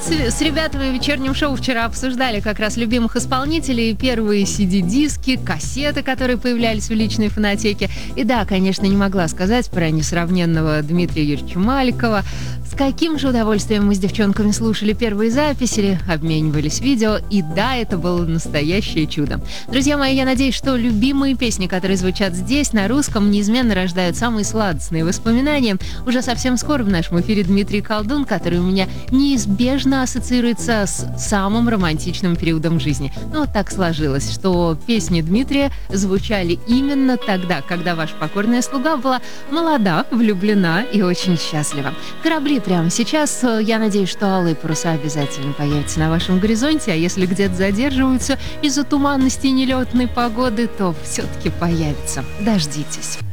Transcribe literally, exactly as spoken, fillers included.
вот с, с ребятами в вечернем шоу вчера обсуждали как раз любимых исполнителей, первые си ди-диски, кассеты, которые появлялись в личной фонотеке. И да, конечно, не могла сказать про несравненного Дмитрия Юрьевича Маликова. С каким же удовольствием мы с девчонками слушали первые записи, обменивались видео, и да, это было настоящее чудо. Друзья мои, я надеюсь, что любимые песни, которые звучат здесь, на русском, неизменно рождают самые сладостные воспоминания. Уже совсем скоро в нашем эфире Дмитрий Колдун, который у меня неизбежно ассоциируется с самым романтичным периодом жизни. Но вот так сложилось, что песни Дмитрия звучали именно тогда, когда ваша покорная слуга была молода, влюблена и очень счастлива. Корабли прямо сейчас. Я надеюсь, что алые паруса обязательно появятся на вашем горизонте, а если где-то задерживаются из-за туманности и нелетной погоды, то все-таки появятся. Дождитесь.